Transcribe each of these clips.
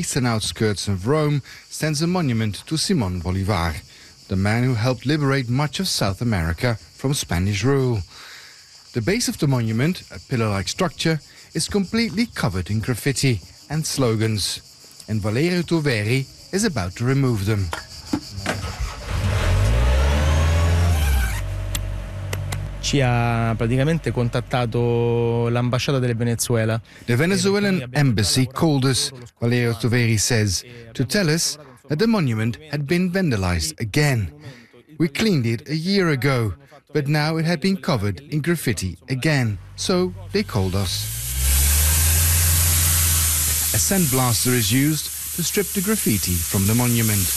eastern outskirts of Rome stands a monument to Simón Bolívar, the man who helped liberate much of South America from Spanish rule. The base of the monument, a pillar-like structure, is completely covered in graffiti and slogans, and Valerio Toveri is about to remove them. Ci ha praticamente contattato l'ambasciata del Venezuela. The Venezuelan embassy called us, Valerio Toveri says, to tell us that the monument had been vandalized again. We cleaned it a year ago, but now it had been covered in graffiti again, so they called us. A sandblaster is used to strip the graffiti from the monument.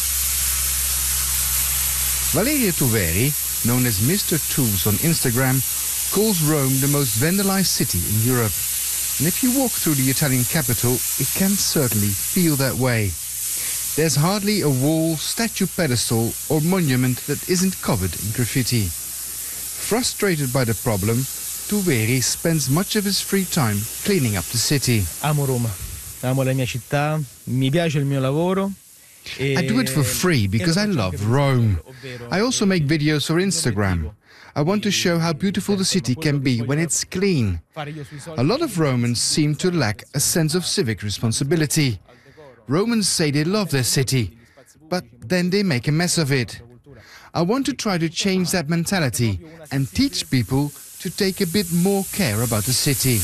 Valerio Toveri, known as Mr. Tools on Instagram, calls Rome the most vandalized city in Europe. And if you walk through the Italian capital, it can certainly feel that way. There's hardly a wall, statue, pedestal or monument that isn't covered in graffiti. Frustrated by the problem, Toveri spends much of his free time cleaning up the city. Amo Roma, amo la mia città, mi piace il mio lavoro. I do it for free because I love Rome. I also make videos for Instagram. I want to show how beautiful the city can be when it's clean. A lot of Romans seem to lack a sense of civic responsibility. Romans say they love their city, but then they make a mess of it. I want to try to change that mentality and teach people to take a bit more care about the city.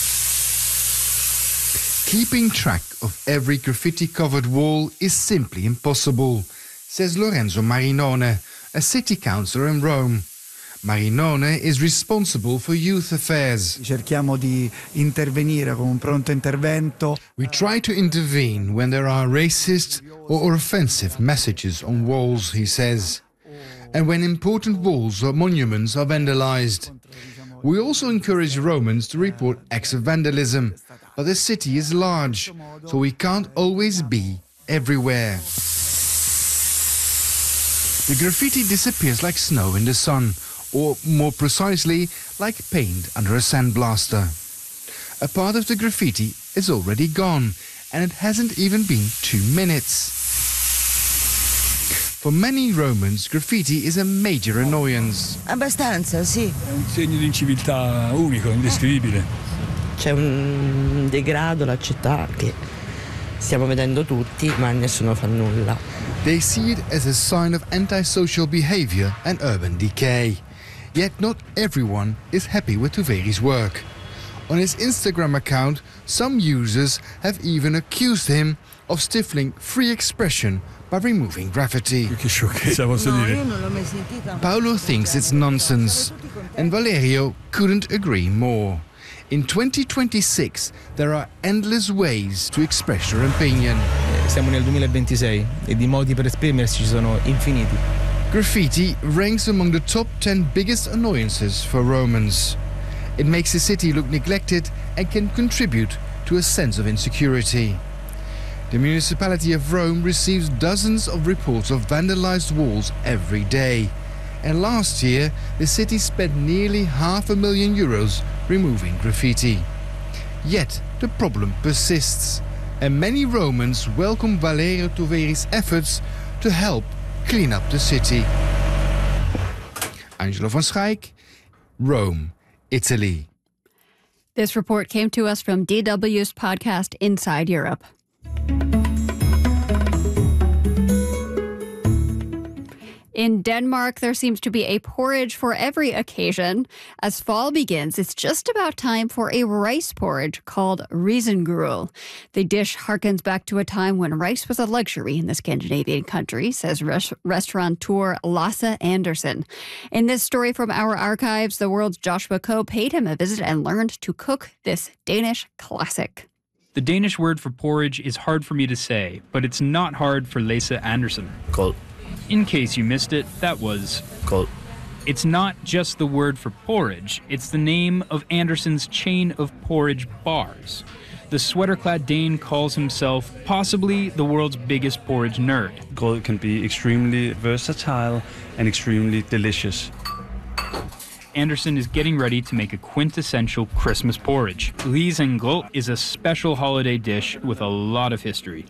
Keeping track of every graffiti-covered wall is simply impossible, says Lorenzo Marinone, a city councillor in Rome. Marinone is responsible for youth affairs. Cerchiamo di intervenire con un pronto intervento. We try to intervene when there are racist or offensive messages on walls, he says, and when important walls or monuments are vandalized. We also encourage Romans to report acts of vandalism, but the city is large, so we can't always be everywhere. The graffiti disappears like snow in the sun, or more precisely, like paint under a sandblaster. A part of the graffiti is already gone, and it hasn't even been 2 minutes. For many Romans, graffiti is a major annoyance. Abbastanza, sì. È un segno di inciviltà unico, indescrivibile. C'è un degrado alla città che stiamo vedendo tutti, ma nessuno fa nulla. They see it as a sign of antisocial behavior and urban decay. Yet not everyone is happy with Toveri's work. On his Instagram account, some users have even accused him of stifling free expression by removing graffiti. Che sciocchezza posso dire? Io non l'ho mai sentita. Paolo thinks it's nonsense, and Valerio couldn't agree more. In 2026, there are endless ways to express your opinion. Siamo nel 2026 e di modi per esprimersi ci sono infiniti. Graffiti ranks among the top 10 biggest annoyances for Romans. It makes the city look neglected and can contribute to a sense of insecurity. The municipality of Rome receives dozens of reports of vandalized walls every day. And last year, the city spent nearly €500,000 removing graffiti. Yet, the problem persists, and many Romans welcome Valerio Toveri's efforts to help clean up the city. Angelo van Schaik, Rome, Italy. This report came to us from DW's podcast Inside Europe. In Denmark, there seems to be a porridge for every occasion. As fall begins, it's just about time for a rice porridge called risengryll. The dish harkens back to a time when rice was a luxury in the Scandinavian country, says restaurateur Lasse Andersen. In this story from our archives, the world's Joshua Coe paid him a visit and learned to cook this Danish classic. The Danish word for porridge is hard for me to say, but it's not hard for Lasse Andersen. Cold. In case you missed it, that was Cold. It's not just the word for porridge, it's the name of Andersen's chain of porridge bars. The sweater-clad Dane calls himself possibly the world's biggest porridge nerd. Grød can be extremely versatile and extremely delicious. Andersen is getting ready to make a quintessential Christmas porridge. Risengryll is a special holiday dish with a lot of history.